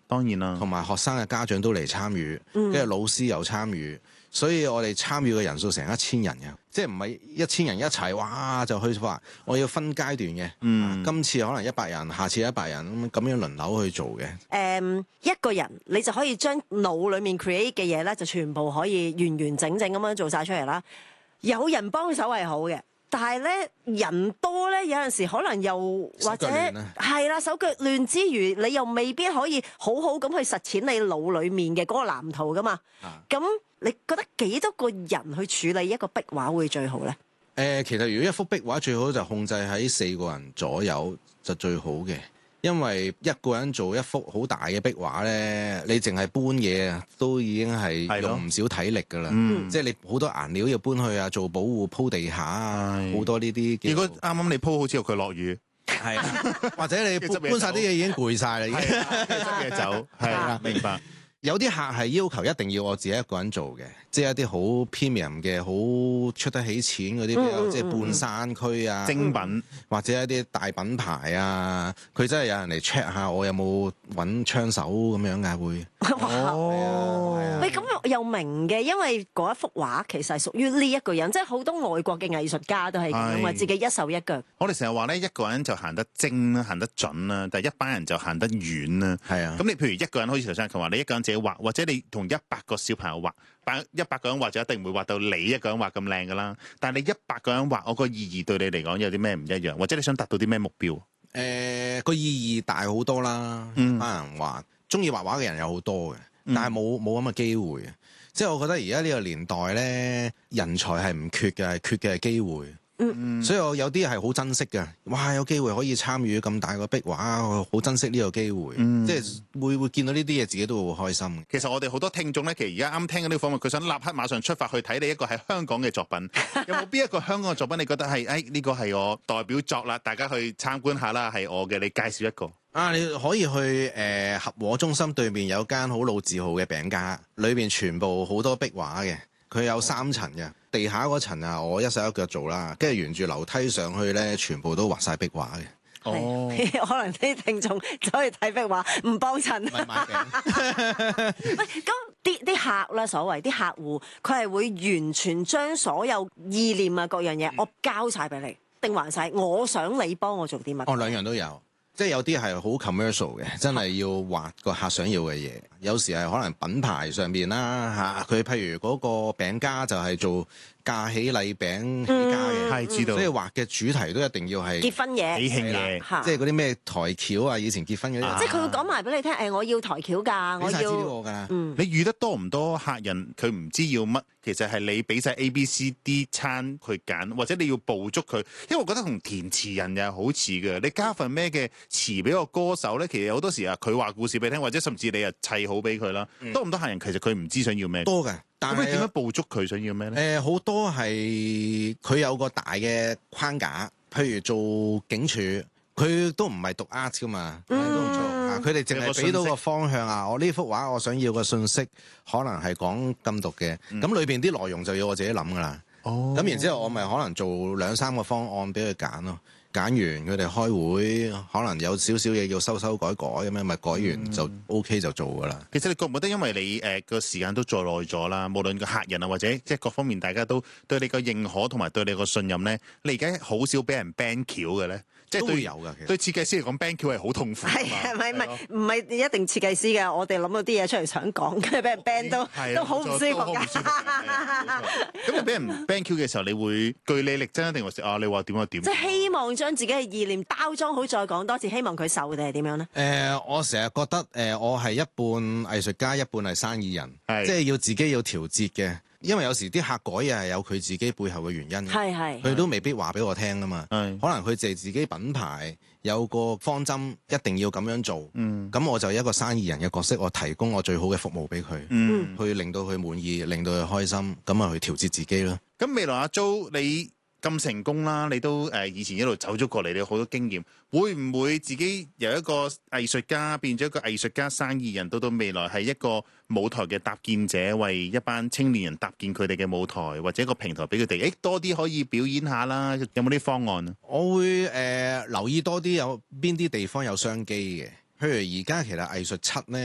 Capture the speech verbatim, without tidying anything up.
當然啦， 同埋學生嘅家長都嚟參與，跟住、嗯、老師又參與，所以我哋參與嘅人數成一千人嘅，即係唔係一千人一齊哇就去話，我要分階段嘅。嗯，今次可能一百人，下次一百人咁樣輪流去做嘅。誒、 嗯，一個人你就可以將腦裡面 create 嘅嘢咧，就全部可以完完整整咁樣做晒出嚟啦。有人幫手係好嘅。但係咧，人多咧，有陣時可能又或者係啦，手腳亂之餘，你又未必可以好好咁去實踐你腦裏面嘅嗰個藍圖噶嘛。咁、啊、你覺得幾多個人去處理一個壁畫會最好咧？誒、 呃，其實如果一幅壁畫最好就控制喺四個人左右就最好嘅。因為一個人做一幅好大嘅壁畫咧，你淨係搬嘢啊，都已經係用唔少體力噶啦。嗯、即係你好多顏料要搬去啊，做保護鋪地下啊，好多呢啲。 如果啱啱你鋪好之後佢落雨， 係或者你搬搬晒啲嘢已經攰晒啦，已經執嘢走，係啦，明白。 有啲客係要求一定要我自己一個人做嘅，即係一啲好 premium 嘅、好出得起錢嗰啲，比較、嗯、即係半山區啊、精品或者一啲大品牌啊，佢真係有人嚟 check 下我有冇揾槍手咁樣嘅會。 哦，喂，咁又明嘅，因為嗰一幅畫其實係屬於呢一個人，即係好多外國嘅藝術家都係咁啊，自己一手一腳。 我哋成日話咧，一個人就行得精啦，行得準啦，但係一班人就行得遠啦。係啊，咁你譬如一個人，好似頭先佢話，你一個人自己畫，或者你同一百個小朋友畫，百一百個人畫就一定唔會畫到你一個人畫咁靚噶啦。但係你一百個人畫，我個意義對你嚟講有啲咩唔一樣，或者你想達到啲咩目標？誒、 呃，個意義大好多啦。嗯，班人畫，中意畫畫嘅人有好多嘅，但係冇冇咁嘅機會。即係我覺得而家呢個年代咧，人才係唔缺嘅，係缺嘅係機會。嗯，所以我有啲係好珍惜嘅。哇，有機會可以參與咁大個壁畫，我好珍惜呢個機會。嗯、即係會會見到呢啲嘢，自己都會好開心。 其實我哋好多聽眾咧，其實而家啱聽緊呢個訪問，佢想立刻馬上出發去睇你一個喺香港嘅作品。有冇邊一個香港嘅作品你覺得係誒呢個係我代表作啦？大家去參觀下啦，係我嘅，你介紹一個。 啊，你可以去誒、呃、合和中心對面有間好老字號嘅餅家，裏邊全部好多壁畫嘅。佢有三層嘅，地下嗰層啊，我一手一腳做啦，跟住沿住樓梯上去咧，全部都畫晒壁畫嘅。 哦，可能啲聽眾走去睇壁畫唔幫襯。唔係買餅。喂，咁啲啲客啦，所謂啲客戶，佢係會完全將所有意念啊各樣嘢，嗯、我交晒俾你，定還晒我想你幫我做啲乜？ 哦，兩樣都有。即係有啲係好 commercial 嘅，真係要畫個客想要嘅嘢。有時係可能品牌上邊啦嚇，佢譬如嗰個餅家就係做嫁喜禮餅起家嘅，係、嗯、知道。所以畫嘅主題都一定要係結婚嘢、 喜慶嘢， 即係嗰啲咩台橋啊，以前結婚嗰啲、啊。 即係佢會講埋俾你聽，誒，我要台橋㗎，我要。俾曬資料我㗎。嗯。 你遇得多唔多客人佢唔知要乜？其實係你俾晒 A、B、C、D 餐佢揀，或者你要捕捉佢。因為我覺得同填詞人又係好似嘅，你加份咩嘅詞俾個歌手咧，其實好多時啊，佢話故事俾你聽，或者甚至你啊砌好俾佢啦。嗯、多唔多客人其實佢唔知想要咩？ 多嘅。但係點樣捕捉佢想要咩咧？ 誒好、呃、多係佢有個大嘅框架，譬如做警署，佢都唔係讀 art 噶嘛，嗯、都唔錯。佢哋淨係俾到個方向啊！我呢幅畫我想要個信息，可能係講禁毒嘅，咁裏邊啲內容就要我自己諗噶啦。哦，咁然之後我咪可能做兩三個方案俾佢揀咯。揀完佢哋開會，可能有少少嘢要修修改改咁樣，咪改完就 OK 就做噶啦。 其實你覺唔覺得，因為你誒個、呃、時間都做耐咗啦，無論個客人啊或者即係各方面，大家都對你個認可同埋對你個信任咧，你而家好少俾人 ban 橋嘅咧？即係都有㗎，其實對設計師嚟講 ban 橋係好痛苦。係係咪唔係唔係一定設計師嘅？我哋諗到啲嘢出嚟想講，跟住俾人 ban 都都好唔舒服㗎。 咁你俾人 ban 橋嘅時候，你會據理力爭定還是啊？你話點就點？ 即係希望將自己嘅意念包裝好，再講多次，希望佢受定係點樣咧？誒、 呃，我成日覺得誒、呃，我係一半藝術家，一半係生意人，即係要自己要調節嘅。因為有時啲客改嘢係有佢自己背後嘅原因，係係，佢都未必話俾我聽噶嘛。係，可能佢就係自己品牌有個方針，一定要咁樣做。嗯，咁我就一個生意人嘅角色，我提供我最好嘅服務俾佢，嗯，去令到佢滿意，令到佢開心，咁啊去調節自己咯。 咁未來阿 Jo 你咁成功啦，你都誒、呃、以前一路走咗過嚟，你有好多經驗，會唔會自己由一個藝術家變咗一個藝術家生意人，到到未來係一個舞台嘅搭建者，為一班青年人搭建佢哋嘅舞台，或者一個平台俾佢哋，誒多啲可以表演下啦，有冇啲方案啊？ 我會誒、呃、留意多啲有邊啲地方有商機嘅，譬如而家其實藝術七咧。